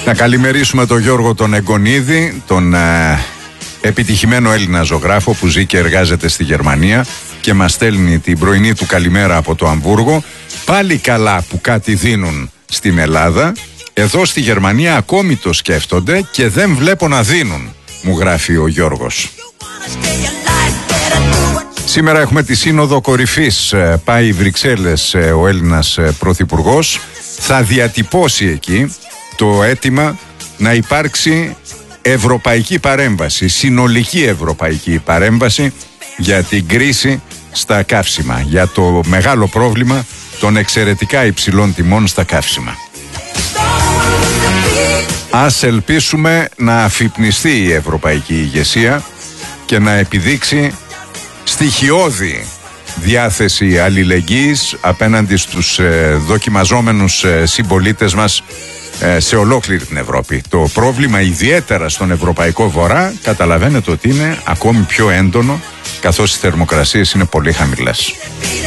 Να καλημερίσουμε τον Γιώργο τον Εγκονίδη, τον επιτυχημένο Έλληνα ζωγράφο που ζει και εργάζεται στη Γερμανία και μας στέλνει την πρωινή του καλημέρα από το Αμβούργο. Πάλι καλά που κάτι δίνουν στην Ελλάδα. Εδώ στη Γερμανία ακόμη το σκέφτονται και δεν βλέπω να δίνουν, μου γράφει ο Γιώργος. Σήμερα έχουμε τη Σύνοδο Κορυφής. Πάει Βρυξέλλες ο Έλληνας Πρωθυπουργός. Θα διατυπώσει εκεί το αίτημα να υπάρξει ευρωπαϊκή παρέμβαση, συνολική ευρωπαϊκή παρέμβαση για την κρίση στα καύσιμα, για το μεγάλο πρόβλημα των εξαιρετικά υψηλών τιμών στα καύσιμα. Ας ελπίσουμε να αφυπνιστεί η ευρωπαϊκή ηγεσία και να επιδείξει στοιχειώδη διάθεση αλληλεγγύης απέναντι στους δοκιμαζόμενους συμπολίτες μας σε ολόκληρη την Ευρώπη. Το πρόβλημα ιδιαίτερα στον Ευρωπαϊκό Βορρά καταλαβαίνετε ότι είναι ακόμη πιο έντονο, καθώς οι θερμοκρασίες είναι πολύ χαμηλές.